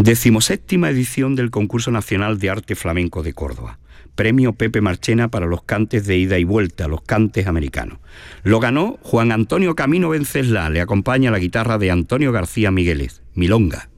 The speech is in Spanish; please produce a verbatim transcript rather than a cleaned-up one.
Decimoséptima edición del Concurso Nacional de Arte Flamenco de Córdoba. Premio Pepe Marchena para los cantes de ida y vuelta, los cantes americanos. Lo ganó Juan Antonio Camino Vencesla, le acompaña la guitarra de Antonio García Migueles, Milonga.